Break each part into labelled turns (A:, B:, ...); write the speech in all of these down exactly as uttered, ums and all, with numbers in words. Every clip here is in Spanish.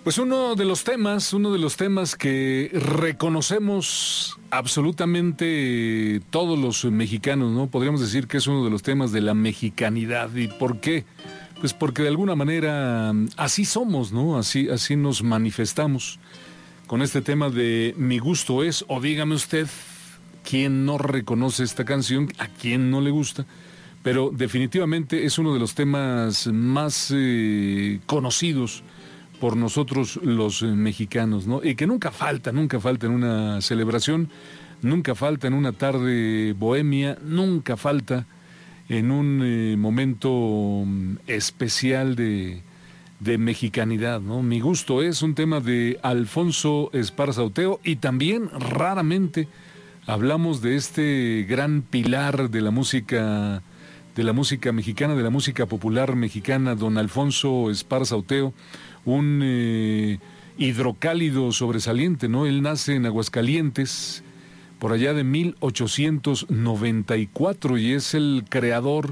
A: Pues uno de los temas, uno de los temas que reconocemos absolutamente todos los mexicanos, ¿no? Podríamos decir que es uno de los temas de la mexicanidad. ¿Y por qué? Pues porque de alguna manera así somos, ¿no? Así, así nos manifestamos con este tema de Mi gusto es, o dígame usted, ¿quién no reconoce esta canción? ¿A quién no le gusta? Pero definitivamente es uno de los temas más eh, conocidos por nosotros los mexicanos, ¿no? Y que nunca falta, nunca falta en una celebración, nunca falta en una tarde bohemia, nunca falta en un eh, momento especial de, de mexicanidad, ¿no? Mi gusto es un tema de Alfonso Esparza Oteo, y también raramente hablamos de este gran pilar de la música, de la música mexicana, de la música popular mexicana, don Alfonso Esparza Oteo, un eh, hidrocálido sobresaliente, ¿no? Él nace en Aguascalientes por allá de mil ochocientos noventa y cuatro y es el creador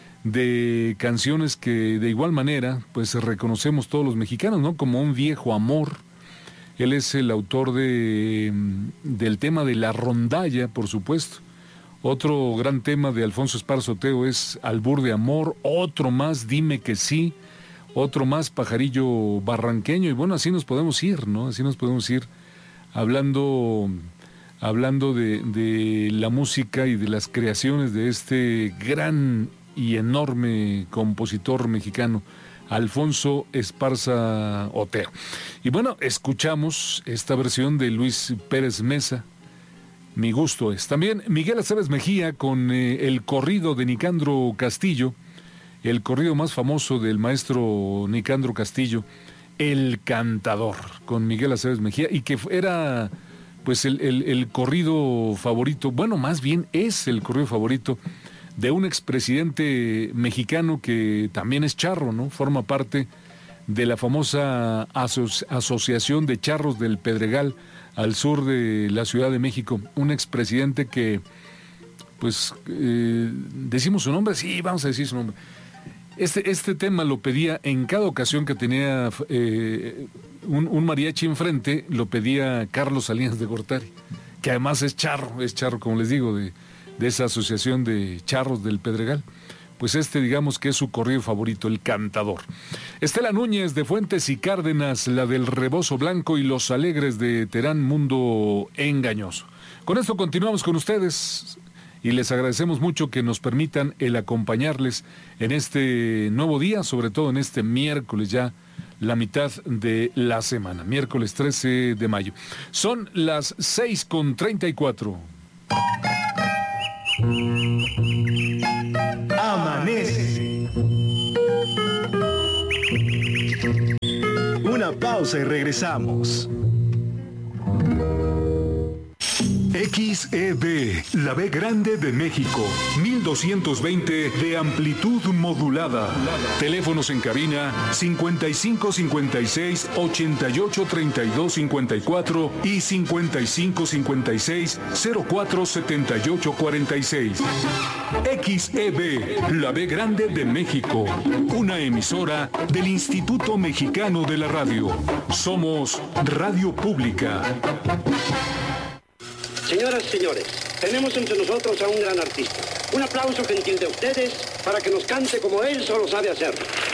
A: de canciones que de igual manera pues reconocemos todos los mexicanos, ¿no? Como Un viejo amor. Él es el autor de, del tema de La rondalla, por supuesto. Otro gran tema de Alfonso Esparza Oteo es Albur de amor, otro más, Dime que sí, otro más, Pajarillo barranqueño, y bueno, así nos podemos ir, ¿no? Así nos podemos ir hablando, hablando de, de la música y de las creaciones de este gran y enorme compositor mexicano, Alfonso Esparza Oteo. Y bueno, escuchamos esta versión de Luis Pérez Mesa, Mi gusto es. También Miguel Aceves Mejía con eh, el corrido de Nicandro Castillo, el corrido más famoso del maestro Nicandro Castillo, El Cantador, con Miguel Aceves Mejía, y que era pues el, el, el corrido favorito, bueno, más bien es el corrido favorito de un expresidente mexicano que también es charro, ¿no? Forma parte de la famosa aso- Asociación de Charros del Pedregal, al sur de la Ciudad de México, un expresidente que, pues, eh, decimos su nombre, sí, vamos a decir su nombre. Este, este tema lo pedía en cada ocasión que tenía eh, un, un mariachi enfrente, lo pedía Carlos Salinas de Gortari, que además es charro, es charro, como les digo, de, de esa asociación de charros del Pedregal. Pues este, digamos que es su corrido favorito, El Cantador. Estela Núñez de Fuentes y Cárdenas, la del Rebozo Blanco, y Los Alegres de Terán, Mundo Engañoso. Con esto continuamos con ustedes y les agradecemos mucho que nos permitan el acompañarles en este nuevo día, sobre todo en este miércoles, ya la mitad de la semana, miércoles trece de mayo. Son las seis con treinta y cuatro.
B: Amanece. Una pausa y regresamos. X E B, la B grande de México, mil doscientos veinte de amplitud modulada. Teléfonos en cabina cincuenta y cinco cincuenta y seis ochenta y ocho treinta y dos cincuenta y cuatro y cincuenta y cinco cincuenta y seis cero cuatro setenta y ocho cuarenta y seis. X E B, la B grande de México, una emisora del Instituto Mexicano de la Radio. Somos Radio Pública.
C: Señoras y señores, tenemos entre nosotros a un gran artista. Un aplauso gentil de ustedes para que nos cante como él solo sabe hacerlo.